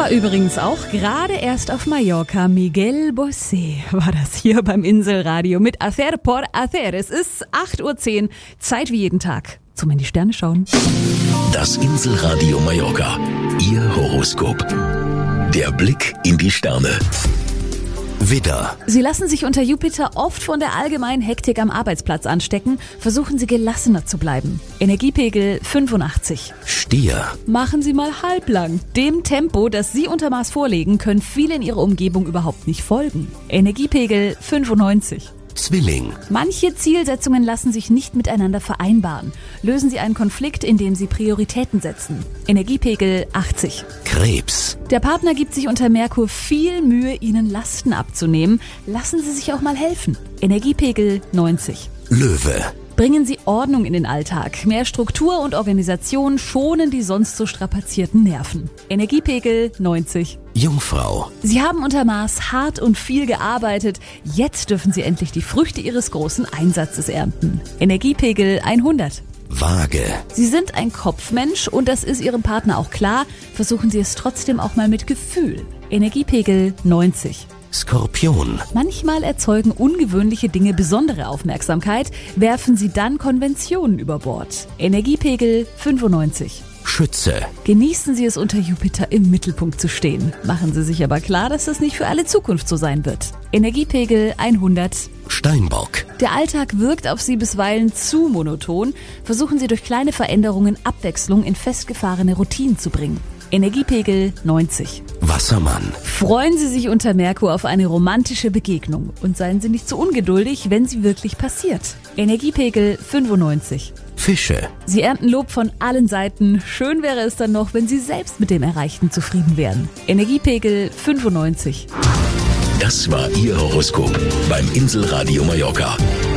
war übrigens auch gerade erst auf Mallorca. Miguel Bosé war das hier beim Inselradio mit Hacer por Hacer. Es ist 8:10 Uhr, Zeit wie jeden Tag zum in die Sterne schauen. Das Inselradio Mallorca, Ihr Horoskop. Der Blick in die Sterne. Widder. Sie lassen sich unter Jupiter oft von der allgemeinen Hektik am Arbeitsplatz anstecken. Versuchen Sie gelassener zu bleiben. Energiepegel 85. Stier. Machen Sie mal halblang. Dem Tempo, das Sie unter Maß vorlegen, können viele in Ihrer Umgebung überhaupt nicht folgen. Energiepegel 95. Zwilling. Manche Zielsetzungen lassen sich nicht miteinander vereinbaren. Lösen Sie einen Konflikt, indem Sie Prioritäten setzen. Energiepegel 80. Krebs. Der Partner gibt sich unter Merkur viel Mühe, Ihnen Lasten abzunehmen. Lassen Sie sich auch mal helfen. Energiepegel 90. Löwe. Bringen Sie Ordnung in den Alltag. Mehr Struktur und Organisation schonen die sonst so strapazierten Nerven. Energiepegel 90. Jungfrau. Sie haben unter Maß hart und viel gearbeitet. Jetzt dürfen Sie endlich die Früchte Ihres großen Einsatzes ernten. Energiepegel 100. Waage. Sie sind ein Kopfmensch und das ist Ihrem Partner auch klar. Versuchen Sie es trotzdem auch mal mit Gefühl. Energiepegel 90. Skorpion. Manchmal erzeugen ungewöhnliche Dinge besondere Aufmerksamkeit. Werfen Sie dann Konventionen über Bord. Energiepegel 95. Schütze. Genießen Sie es, unter Jupiter im Mittelpunkt zu stehen. Machen Sie sich aber klar, dass das nicht für alle Zukunft so sein wird. Energiepegel 100. Steinbock. Der Alltag wirkt auf Sie bisweilen zu monoton. Versuchen Sie durch kleine Veränderungen Abwechslung in festgefahrene Routinen zu bringen. Energiepegel 90. Wassermann. Freuen Sie sich unter Merkur auf eine romantische Begegnung und seien Sie nicht zu ungeduldig, wenn sie wirklich passiert. Energiepegel 95. Fische. Sie ernten Lob von allen Seiten. Schön wäre es dann noch, wenn Sie selbst mit dem Erreichten zufrieden wären. Energiepegel 95. Das war Ihr Horoskop beim Inselradio Mallorca.